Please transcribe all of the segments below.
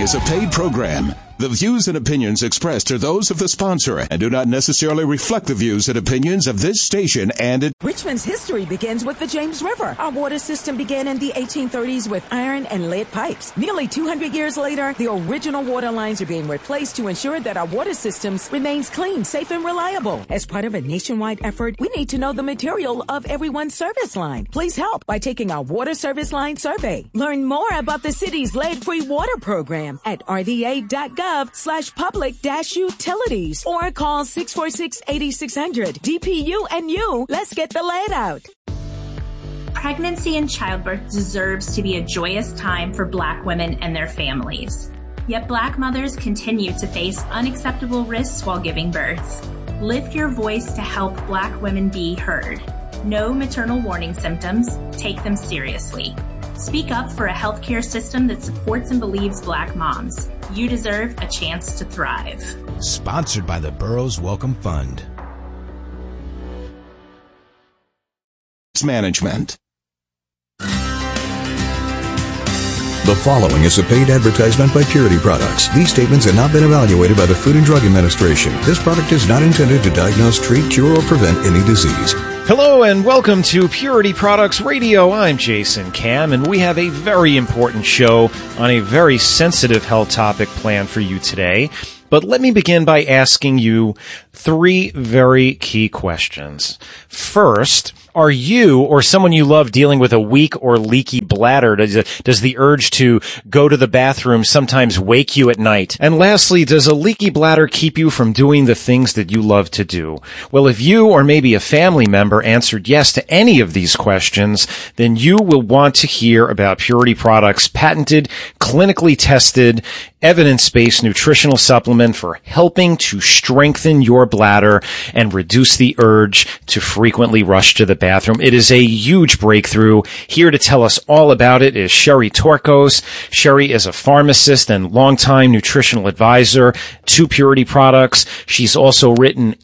is a paid program. The views and opinions expressed are those of the sponsor and do not necessarily reflect the views and opinions of this station and it. Richmond's history begins with the James River. Our water system began in the 1830s with iron and lead pipes. Nearly 200 years later, the original water lines are being replaced to ensure that our water systems remains clean, safe, and reliable. As part of a nationwide effort, we need to know the material of everyone's service line. Please help by taking our water service line survey. Learn more about the city's lead-free water program at rva.gov/public-utilities or call 646-8600. DPU and you, let's get the lead out. Pregnancy and childbirth deserves to be a joyous time for Black women and their families. Yet Black mothers continue to face unacceptable risks while giving birth. Lift your voice to help Black women be heard. Know maternal warning symptoms. Take them seriously. Speak up for a healthcare system that supports and believes Black moms. You deserve a chance to thrive. Sponsored by the Burroughs Welcome Fund. Management. The following is a paid advertisement by Purity Products. These statements have not been evaluated by the Food and Drug Administration. This product is not intended to diagnose, treat, cure, or prevent any disease. Hello and welcome to Purity Products Radio. I'm Jason Cam, and we have a very important show on a very sensitive health topic planned for you today. But let me begin by asking you 3 very key questions. First, are you or someone you love dealing with a weak or leaky bladder? Does the urge to go to the bathroom sometimes wake you at night? And lastly, does a leaky bladder keep you from doing the things that you love to do? Well, if you or maybe a family member answered yes to any of these questions, then you will want to hear about Purity Products' patented, clinically tested, evidence-based nutritional supplement for helping to strengthen your bladder and reduce the urge to frequently rush to the bathroom. It is a huge breakthrough. Here to tell us all about it is Sherry Torkos. Sherry is a pharmacist and longtime nutritional advisor to Purity Products. She's also written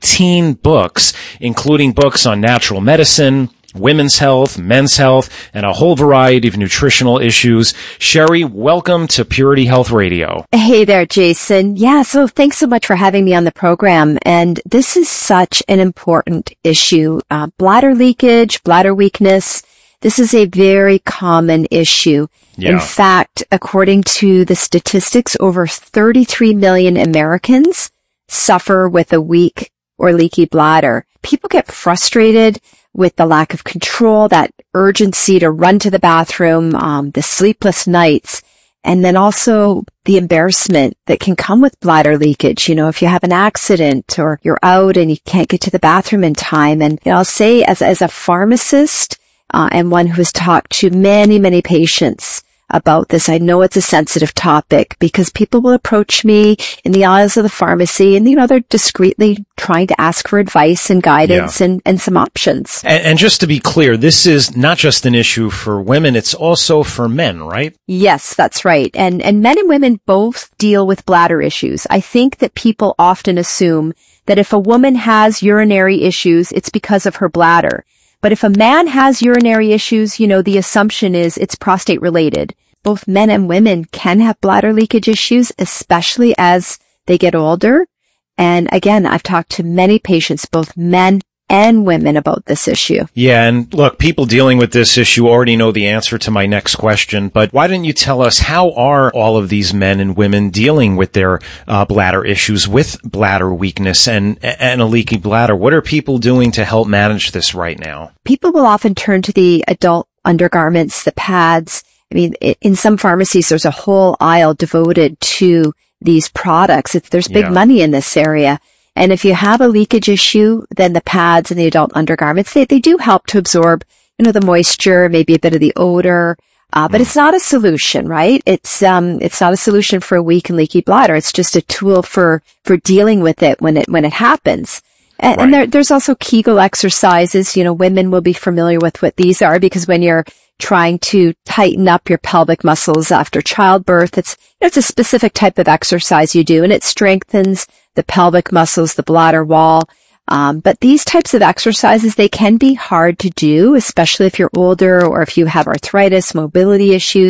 18 books, including books on natural medicine, women's health, men's health, and a whole variety of nutritional issues. Sherry, welcome to Purity Health Radio. Hey there, Jason. Yeah, so thanks so much for having me on the program. And this is such an important issue. Bladder leakage, bladder weakness. This is a very common issue. Yeah. In fact, according to the statistics, over 33 million Americans suffer with a weak or leaky bladder. People get frustrated with the lack of control, that urgency to run to the bathroom, the sleepless nights, and then also the embarrassment that can come with bladder leakage. You know, if you have an accident or you're out and you can't get to the bathroom in time. And I'll say as a pharmacist, and one who has talked to many, many patients about this, I know it's a sensitive topic because people will approach me in the aisles of the pharmacy and, they're discreetly trying to ask for advice and guidance and some options. And just to be clear, this is not just an issue for women, it's also for men, right? Yes, that's right. And men and women both deal with bladder issues. I think that people often assume that if a woman has urinary issues, it's because of her bladder. But if a man has urinary issues, the assumption is it's prostate related. Both men and women can have bladder leakage issues, especially as they get older. And again, I've talked to many patients, both men and women, about this issue. Yeah, and look, people dealing with this issue already know the answer to my next question, but why don't you tell us, how are all of these men and women dealing with their bladder issues, with bladder weakness and a leaky bladder? What are people doing to help manage this right now? People will often turn to the adult undergarments, the pads. I mean, in some pharmacies, there's a whole aisle devoted to these products. There's big money in this area. And if you have a leakage issue, then the pads and the adult undergarments, they do help to absorb, the moisture, maybe a bit of the odor. But it's not a solution, right? It's not a solution for a weak and leaky bladder. It's just a tool for dealing with it when it happens. And there's also Kegel exercises. Women will be familiar with what these are because when you're trying to tighten up your pelvic muscles after childbirth, it's a specific type of exercise you do, and it strengthens the pelvic muscles, the bladder wall. But these types of exercises, they can be hard to do, especially if you're older or if you have arthritis, mobility issues.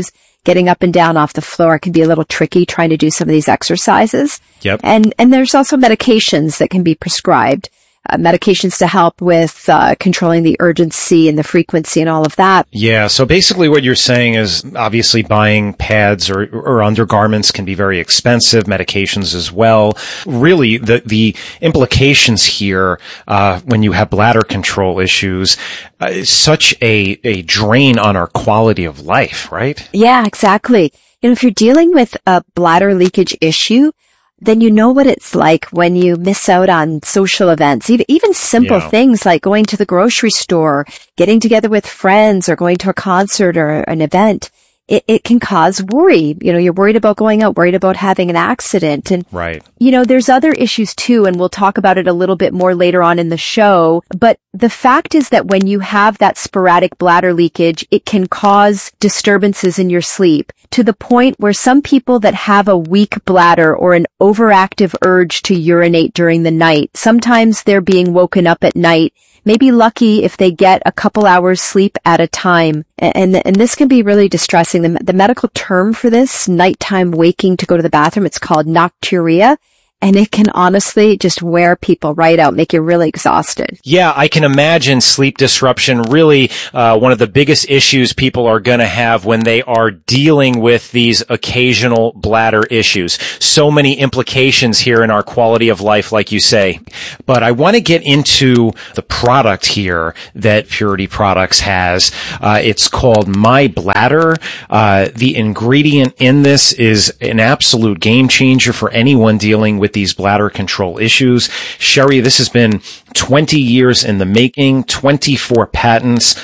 getting up and down off the floor can be a little tricky trying to do some of these exercises. Yep. And there's also medications that can be prescribed. Medications to help with controlling the urgency and the frequency and all of that. Yeah. So basically what you're saying is obviously buying pads or undergarments can be very expensive, medications as well. Really, the implications here, when you have bladder control issues, is such a drain on our quality of life, right? Yeah, exactly. If you're dealing with a bladder leakage issue, then you know what it's like when you miss out on social events, even simple things like going to the grocery store, getting together with friends, or going to a concert or an event. It can cause worry. You're worried about going out, worried about having an accident. And, right. There's other issues too, and we'll talk about it a little bit more later on in the show. But the fact is that when you have that sporadic bladder leakage, it can cause disturbances in your sleep to the point where some people that have a weak bladder or an overactive urge to urinate during the night, sometimes they're being woken up at night, may be lucky if they get a couple hours sleep at a time. And this can be really distressing. The medical term for this, nighttime waking to go to the bathroom, it's called nocturia. And it can honestly just wear people right out, make you really exhausted. Yeah, I can imagine sleep disruption really one of the biggest issues people are going to have when they are dealing with these occasional bladder issues. So many implications here in our quality of life, like you say. But I want to get into the product here that Purity Products has. It's called My Bladder. The ingredient in this is an absolute game changer for anyone dealing with these bladder control issues. Sherry, this has been 20 years in the making, 24 patents,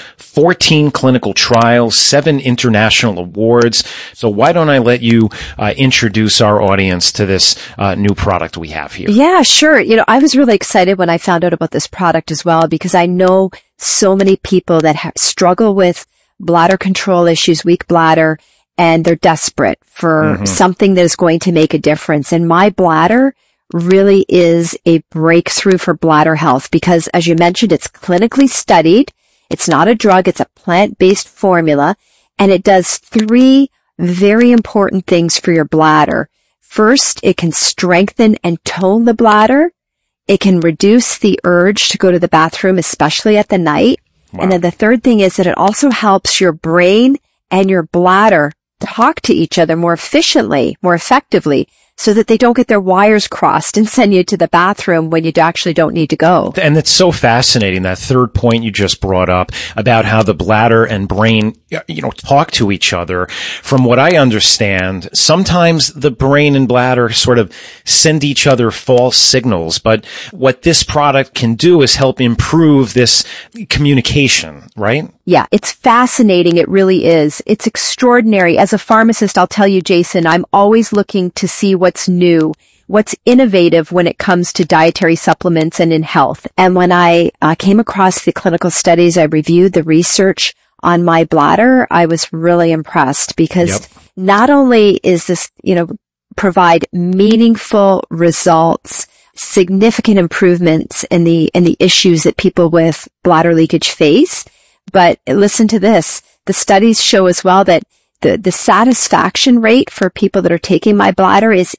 14 clinical trials, 7 international awards. So why don't I let you introduce our audience to this new product we have here? Yeah, sure. I was really excited when I found out about this product as well, because I know so many people that struggle with bladder control issues, weak bladder, and they're desperate for something that is going to make a difference. And My Bladder really is a breakthrough for bladder health because, as you mentioned, it's clinically studied. It's not a drug. It's a plant-based formula, and it does 3 very important things for your bladder. First, it can strengthen and tone the bladder. It can reduce the urge to go to the bathroom, especially at the night. Wow. And then the third thing is that it also helps your brain and your bladder talk to each other more efficiently, more effectively, so that they don't get their wires crossed and send you to the bathroom when you actually don't need to go. And it's so fascinating, that third point you just brought up about how the bladder and brain, talk to each other. From what I understand, sometimes the brain and bladder sort of send each other false signals. But what this product can do is help improve this communication, right? Yeah, it's fascinating. It really is. It's extraordinary. As a pharmacist, I'll tell you, Jason, I'm always looking to see what's new, what's innovative when it comes to dietary supplements and in health. And when I came across the clinical studies, I reviewed the research on My Bladder, I was really impressed because not only is this, provide meaningful results, significant improvements in the issues that people with bladder leakage face, but listen to this. The studies show as well that the satisfaction rate for people that are taking My Bladder is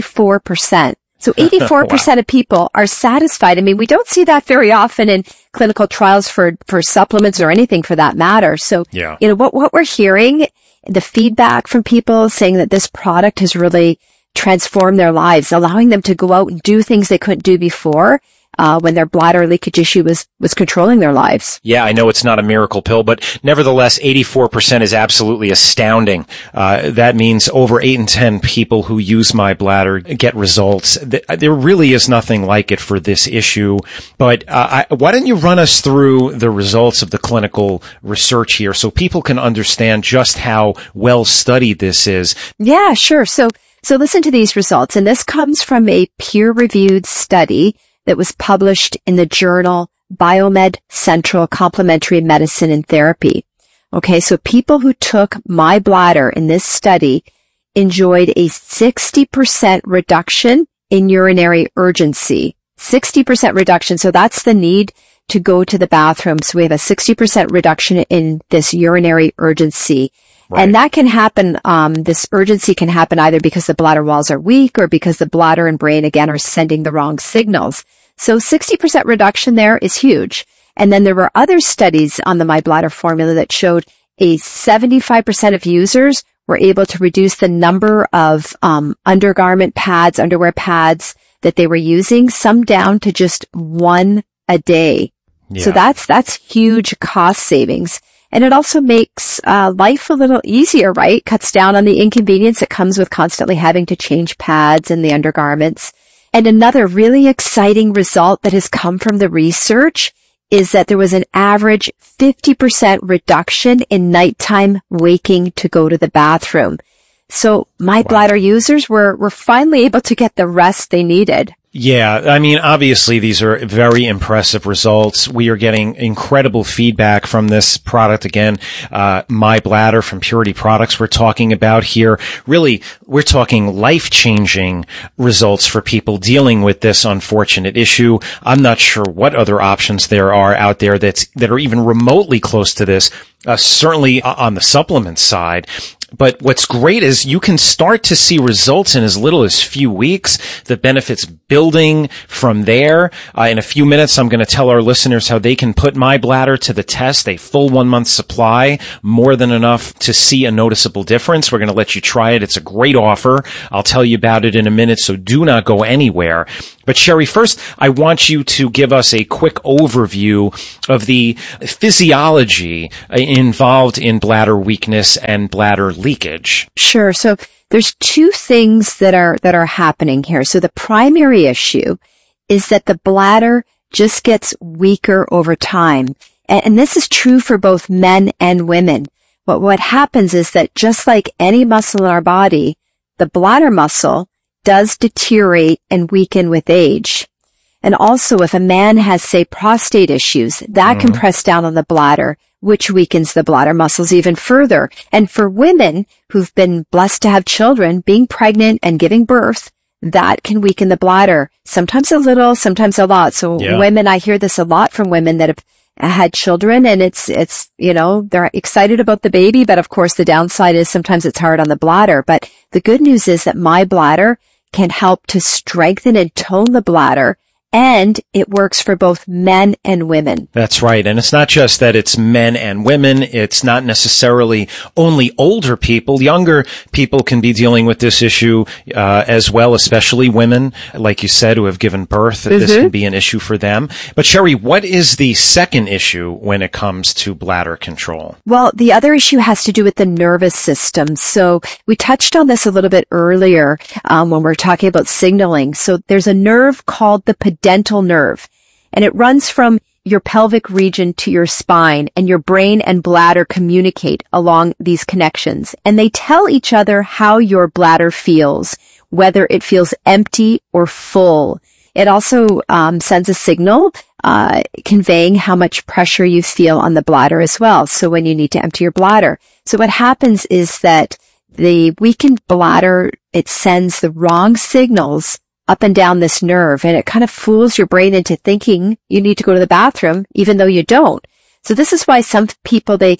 84%. So 84% wow. of people are satisfied. I mean, we don't see that very often in clinical trials for supplements or anything for that matter. So, what we're hearing, the feedback from people saying that this product has really transformed their lives, allowing them to go out and do things they couldn't do before. When their bladder leakage issue was controlling their lives. Yeah, I know it's not a miracle pill, but nevertheless, 84% is absolutely astounding. That means over 8 in 10 people who use My Bladder get results. There really is nothing like it for this issue. But why don't you run us through the results of the clinical research here so people can understand just how well studied this is? Yeah, sure. So listen to these results. And this comes from a peer-reviewed study that was published in the journal Biomed Central Complementary Medicine and Therapy. Okay, so people who took My Bladder in this study enjoyed a 60% reduction in urinary urgency. 60% reduction, so that's the need to go to the bathroom. So we have a 60% reduction in this urinary urgency. Right. And that can happen, this urgency can happen either because the bladder walls are weak or because the bladder and brain, again, are sending the wrong signals. So 60% reduction there is huge. And then there were other studies on the MyBladder formula that showed a 75% of users were able to reduce the number of undergarment pads, underwear pads that they were using, some down to just 1 a day. Yeah. So that's huge cost savings. And it also makes life a little easier, right? Cuts down on the inconvenience that comes with constantly having to change pads and the undergarments. And another really exciting result that has come from the research is that there was an average 50% reduction in nighttime waking to go to the bathroom. So MyBladder users were finally able to get the rest they needed. Yeah, I mean, obviously these are very impressive results. We are getting incredible feedback from this product. Again, MyBladder from Purity Products we're talking about here. Really, we're talking life-changing results for people dealing with this unfortunate issue. I'm not sure what other options there are out there that are even remotely close to this, certainly on the supplement side. But what's great is you can start to see results in as little as few weeks, the benefits building from there. In a few minutes, I'm going to tell our listeners how they can put MyBladder to the test, a full 1 month supply, more than enough to see a noticeable difference. We're going to let you try it. It's a great offer. I'll tell you about it in a minute, so do not go anywhere. But Sherry, first, I want you to give us a quick overview of the physiology involved in bladder weakness and bladder leakage. Sure. So there's two things that are happening here. So the primary issue is that the bladder just gets weaker over time. And this is true for both men and women. But what happens is that just like any muscle in our body, the bladder muscle does deteriorate and weaken with age. And also if a man has, say, prostate issues, that can press down on the bladder, which weakens the bladder muscles even further. And for women who've been blessed to have children, being pregnant and giving birth, that can weaken the bladder. Sometimes a little, sometimes a lot. So women, I hear this a lot from women that have had children, and it's, they're excited about the baby, but of course the downside is sometimes it's hard on the bladder. But the good news is that MyBladder can help to strengthen and tone the bladder, and it works for both men and women. That's right. And it's not just that it's men and women. It's not necessarily only older people. Younger people can be dealing with this issue as well, especially women, like you said, who have given birth. This can be an issue for them. But Sherry, what is the second issue when it comes to bladder control? Well, the other issue has to do with the nervous system. So we touched on this a little bit earlier when we were talking about signaling. So there's a nerve called the dental nerve, and it runs from your pelvic region to your spine, and your brain and bladder communicate along these connections, and they tell each other how your bladder feels, whether it feels empty or full. It also sends a signal conveying how much pressure you feel on the bladder as well, so when you need to empty your bladder. So what happens is that the weakened bladder, it sends the wrong signals up and down this nerve, and it kind of fools your brain into thinking you need to go to the bathroom, even though you don't. So this is why some people, they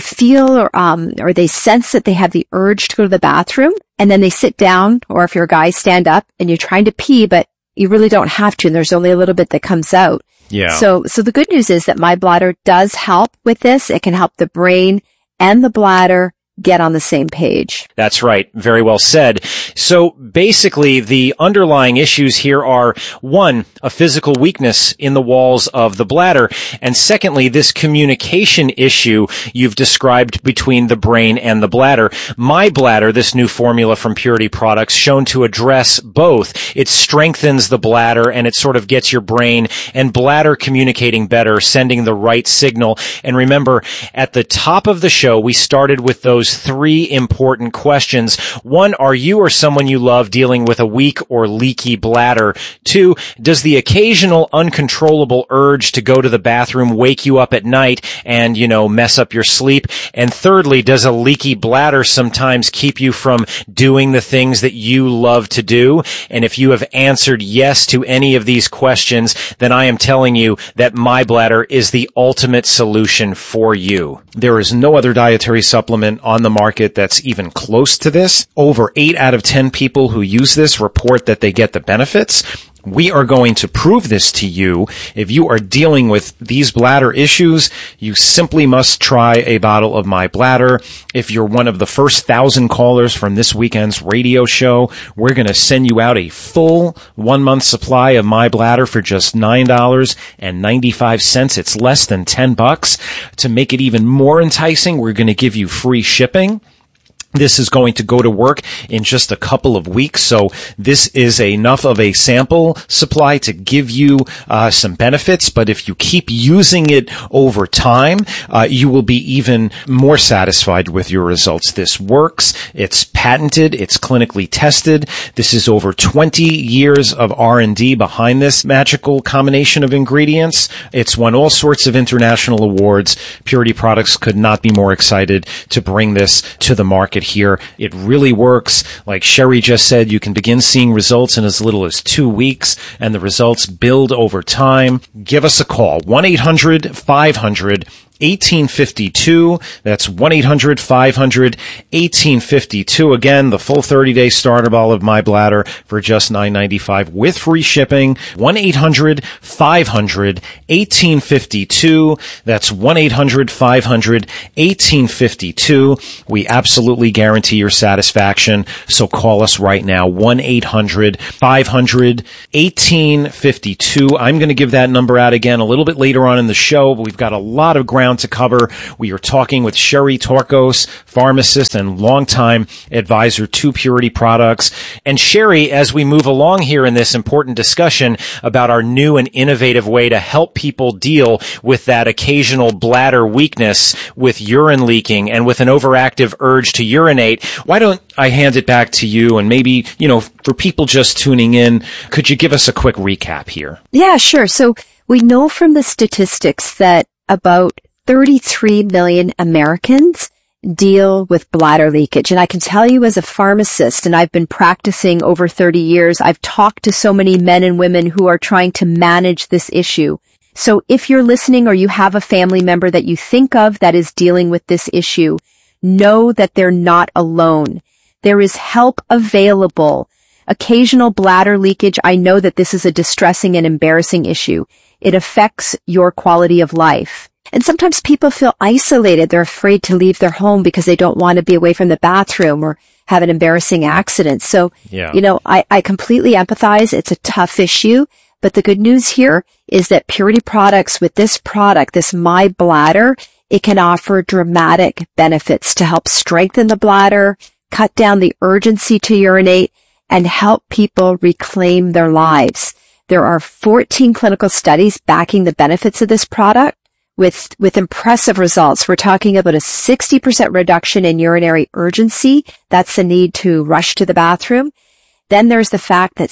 feel or they sense that they have the urge to go to the bathroom, and then they sit down, or if you're a guy, stand up, and you're trying to pee, but you really don't have to, and there's only a little bit that comes out. Yeah. So the good news is that MyBladder does help with this. It can help the brain and the bladder get on the same page. That's right. Very well said. So basically, the underlying issues here are, one, a physical weakness in the walls of the bladder, and secondly, this communication issue you've described between the brain and the bladder. MyBladder, this new formula from Purity Products, shown to address both. It strengthens the bladder, and it sort of gets your brain and bladder communicating better, sending the right signal. And remember, at the top of the show, we started with those three important questions. One, are you or someone you love dealing with a weak or leaky bladder? Two, does the occasional uncontrollable urge to go to the bathroom wake you up at night and, mess up your sleep? And thirdly, does a leaky bladder sometimes keep you from doing the things that you love to do? And if you have answered yes to any of these questions, then I am telling you that MyBladder is the ultimate solution for you. There is no other dietary supplement on on the market that's even close to this. Over 8 out of 10 people who use this report that they get the benefits. We are going to prove this to you. If you are dealing with these bladder issues, you simply must try a bottle of My Bladder. If you're one of the first 1,000 callers from this weekend's radio show, we're going to send you out a full 1-month supply of My Bladder for just $9.95. It's less than $10. To make it even more enticing, we're going to give you free shipping. This is going to go to work in just a couple of weeks, so this is enough of a sample supply to give you some benefits, but if you keep using it over time, you will be even more satisfied with your results. This works. It's patented. It's clinically tested. This is over 20 years of R&D behind this magical combination of ingredients. It's won all sorts of international awards. Purity Products could not be more excited to bring this to the market here. It really works. Like Sherry just said, you can begin seeing results in as little as 2 weeks, and the results build over time. Give us a call. 1-800-500-1852. That's 1-800-500-1852. Again, the full 30-day starter bottle of My Bladder for just $9.95 with free shipping. 1-800-500-1852. That's 1-800-500-1852. We absolutely guarantee your satisfaction, so call us right now. 1-800-500-1852. I'm going to give that number out again a little bit later on in the show, but we've got a lot of ground to cover. We are talking with Sherry Torkos, pharmacist and longtime advisor to Purity Products. And Sherry, as we move along here in this important discussion about our new and innovative way to help people deal with that occasional bladder weakness with urine leaking and with an overactive urge to urinate, why don't I hand it back to you, and maybe, for people just tuning in, could you give us a quick recap here? Yeah, sure. So we know from the statistics that about 33 million Americans deal with bladder leakage. And I can tell you as a pharmacist, and I've been practicing over 30 years, I've talked to so many men and women who are trying to manage this issue. So if you're listening or you have a family member that you think of that is dealing with this issue, know that they're not alone. There is help available. Occasional bladder leakage, I know that this is a distressing and embarrassing issue. It affects your quality of life. And sometimes people feel isolated. They're afraid to leave their home because they don't want to be away from the bathroom or have an embarrassing accident. So, I completely empathize. It's a tough issue. But the good news here is that Purity Products, with this product, this My Bladder, it can offer dramatic benefits to help strengthen the bladder, cut down the urgency to urinate, and help people reclaim their lives. There are 14 clinical studies backing the benefits of this product with impressive results. We're talking about a 60% reduction in urinary urgency. That's the need to rush to the bathroom. Then there's the fact that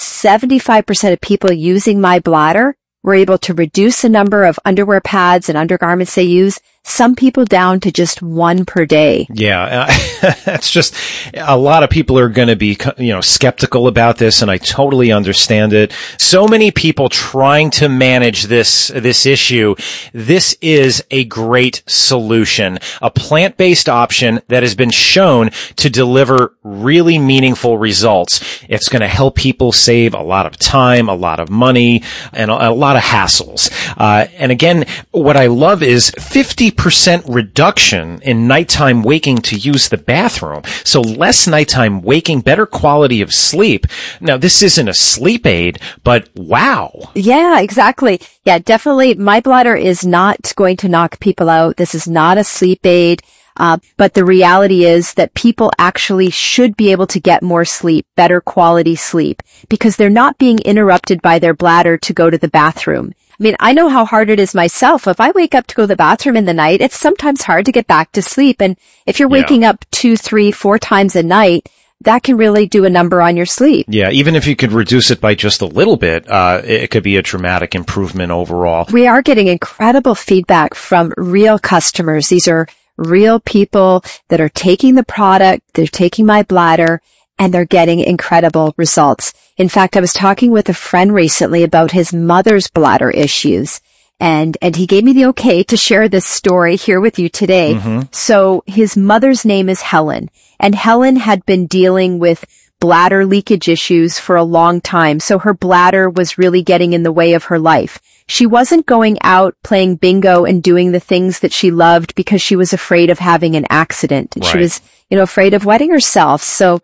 75% of people using My Bladder were able to reduce the number of underwear pads and undergarments they use, some people down to just 1 per day. Yeah, that's just, a lot of people are going to be, skeptical about this, and I totally understand it. So many people trying to manage this issue. This is a great solution, a plant-based option that has been shown to deliver really meaningful results. It's going to help people save a lot of time, a lot of money, and a lot of hassles. And again, what I love is 50% reduction in nighttime waking to use the bathroom. So less nighttime waking, better quality of sleep. Now, this isn't a sleep aid, but wow. Yeah, exactly. Yeah, definitely. My Bladder is not going to knock people out. This is not a sleep aid. But the reality is that people actually should be able to get more sleep, better quality sleep, because they're not being interrupted by their bladder to go to the bathroom. I mean, I know how hard it is myself. If I wake up to go to the bathroom in the night, it's sometimes hard to get back to sleep. And if you're waking up 2, 3, 4 times a night, that can really do a number on your sleep. Yeah, even if you could reduce it by just a little bit, it could be a dramatic improvement overall. We are getting incredible feedback from real customers. These are real people that are taking the product, they're taking My Bladder, and they're getting incredible results. In fact, I was talking with a friend recently about his mother's bladder issues, And he gave me the okay to share this story here with you today. Mm-hmm. So his mother's name is Helen, and Helen had been dealing with bladder leakage issues for a long time. So her bladder was really getting in the way of her life. She wasn't going out playing bingo and doing the things that she loved because she was afraid of having an accident. Right. She was, afraid of wetting herself. So,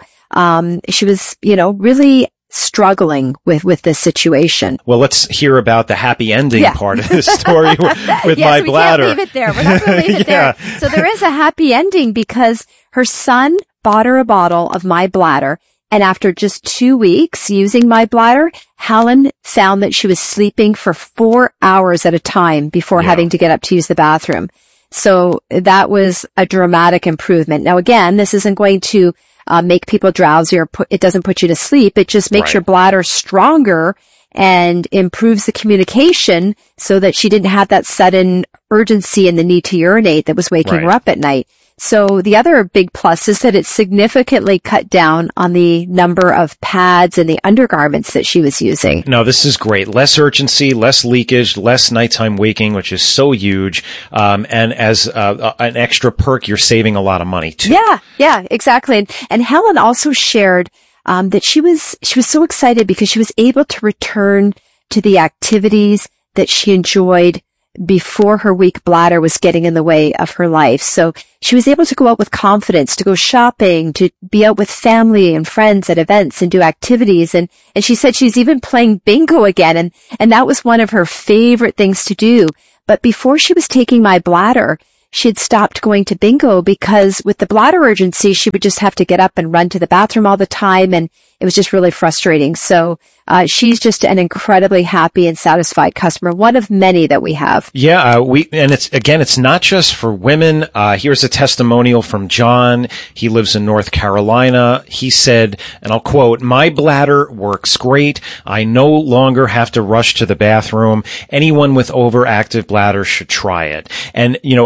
she was, really struggling with this situation. Well, let's hear about the happy ending part of this story with my bladder. Can't leave it there. We're not going to leave it there. So there is a happy ending because her son bought her a bottle of My Bladder. And after just 2 weeks using My Bladder, Helen found that she was sleeping for 4 hours at a time before having to get up to use the bathroom. So that was a dramatic improvement. Now, again, this isn't going to make people drowsy or it doesn't put you to sleep. It just makes your bladder stronger and improves the communication so that she didn't have that sudden urgency and the need to urinate that was waking her up at night. So the other big plus is that it significantly cut down on the number of pads and the undergarments that she was using. No, this is great. Less urgency, less leakage, less nighttime waking, which is so huge. And as an extra perk, you're saving a lot of money too. Yeah, exactly. And Helen also shared that she was so excited because she was able to return to the activities that she enjoyed before her weak bladder was getting in the way of her life. So she was able to go out with confidence, to go shopping, to be out with family and friends at events and do activities. And she said she's even playing bingo again. And that was one of her favorite things to do. But before she was taking My Bladder, she had stopped going to bingo because with the bladder urgency, she would just have to get up and run to the bathroom all the time. And it was just really frustrating. So she's just an incredibly happy and satisfied customer, one of many that we have. Yeah, it's not just for women. Here's a testimonial from John. He lives in North Carolina. He said, and I'll quote, "My bladder works great. I no longer have to rush to the bathroom. Anyone with overactive bladder should try it." And,